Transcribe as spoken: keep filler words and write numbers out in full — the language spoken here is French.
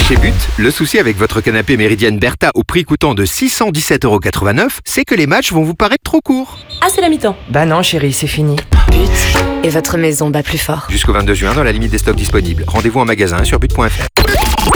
Chez But, le souci avec votre canapé Méridienne Bertha au prix coûtant de six cent dix-sept euros quatre-vingt-neuf, c'est que les matchs vont vous paraître trop courts. Ah, c'est la mi-temps. Bah non chérie, c'est fini. But et votre maison bat plus fort. Jusqu'au vingt-deux juin, dans la limite des stocks disponibles. Rendez-vous en magasin sur but point f r.